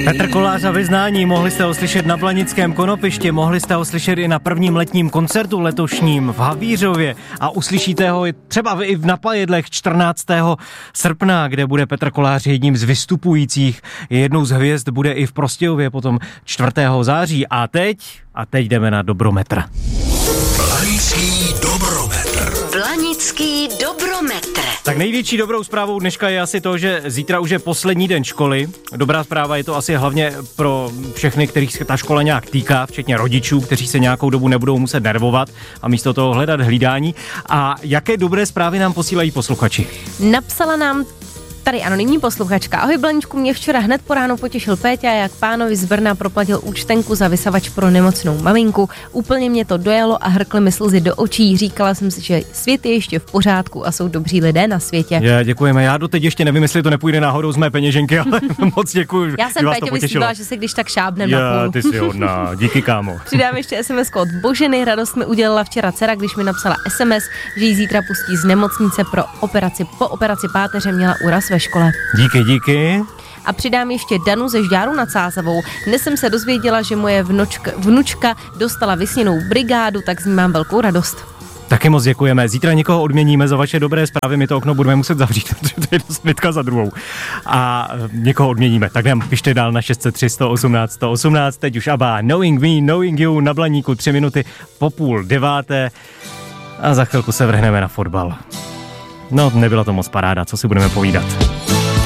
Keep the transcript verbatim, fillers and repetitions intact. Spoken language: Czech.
Petr Kolář a vyznání, mohli jste ho slyšet na Blanickém konopišti, mohli jste ho slyšet i na prvním letním koncertu letošním v Havířově a uslyšíte ho třeba i v Napajedlech čtrnáctého srpna, kde bude Petr Kolář jedním z vystupujících. Jednou z hvězd bude i v Prostějově potom čtvrtého září. A teď, a teď jdeme na Dobrometr. Blanický Dobrometr. Blanický Dobrometr. Tak největší dobrou zprávou dneška je asi to, že zítra už je poslední den školy. Dobrá zpráva je to asi hlavně pro všechny, kterých se ta škola nějak týká, včetně rodičů, kteří se nějakou dobu nebudou muset nervovat a místo toho hledat hlídání. A jaké dobré zprávy nám posílají posluchači? Napsala nám tady anonymní posluchačka. Ahoj Blaničku, mě včera hned po ránu potěšil Péťa, jak pánovi z Brna proplatil účtenku za vysavač pro nemocnou maminku. Úplně mě to dojalo a hrkly mi slzy do očí. Říkala jsem si, že svět je ještě v pořádku a jsou dobří lidé na světě. Je, děkujeme. Já doteď ještě nevím, jestli to nepůjde náhodou z mé peněženky, ale moc děkuji. Já jsem Péťovi slíbila, že se když tak šábnem je, na půl. Ty jsi hodná. Díky, kámo. Přidám ještě es em es od Boženy. Radost mi udělala včera dcera, když mi napsala es em es, že ji zítra pustí z nemocnice pro operaci. Po operaci páteře měla úraz ve škole. Díky, díky. A přidám ještě Danu ze Žďáru nad Sázavou. Dnes jsem se dozvěděla, že moje vnučka, vnučka dostala vysněnou brigádu, tak z ní mám velkou radost. Taky moc děkujeme. Zítra někoho odměníme za vaše dobré zprávy, my to okno budeme muset zavřít, protože to je světka za druhou. A někoho odměníme. Tak nám pište dál na šest set tři sto osmnáct sto osmnáct. Teď už Abba Knowing Me, Knowing You na Blaníku, tři minuty po půl deváté. A za chvilku se vrhneme na fotbal. No, nebyla to moc paráda, co si budeme povídat.